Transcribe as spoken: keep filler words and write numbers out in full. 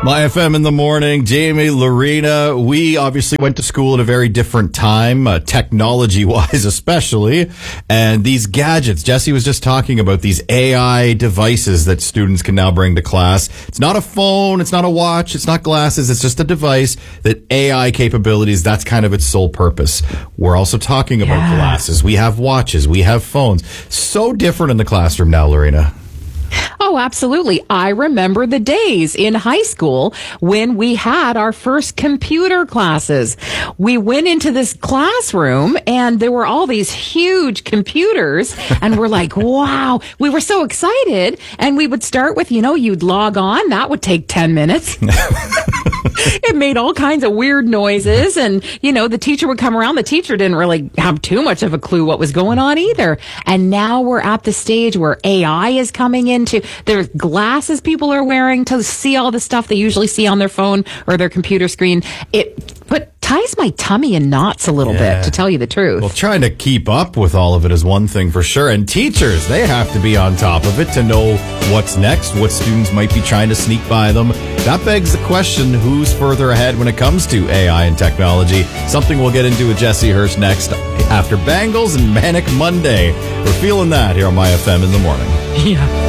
My F M in the morning, Jamie, Lorena. We obviously went to school at a very different time, uh, technology-wise especially. And these gadgets, Jesse was just talking about these A I devices that students can now bring to class. It's not a phone, it's not a watch, it's not glasses, it's just a device that A I capabilities, that's kind of its sole purpose. We're also talking about yeah. glasses. We have watches, we have phones. So different in the classroom now, Lorena. Oh, absolutely. I remember the days in high school when we had our first computer classes. We went into this classroom and there were all these huge computers and we're like, wow, we were so excited. And we would start with, you know, you'd log on. That would take ten minutes. It made all kinds of weird noises. And, you know, the teacher would come around. The teacher didn't really have too much of a clue what was going on either. And now we're at the stage where A I is coming into, there's glasses people are wearing to see all the stuff they usually see on their phone or their computer screen. It but ties my tummy in knots a little Yeah. bit, to tell you the truth. Well, trying to keep up with all of it is one thing for sure. And teachers, they have to be on top of it to know what's next, what students might be trying to sneak by them. That begs the question, who's further ahead when it comes to A I and technology? Something we'll get into with Jesse Hirsch next after Bangles and Manic Monday. We're feeling that here on My F M in the morning. Yeah.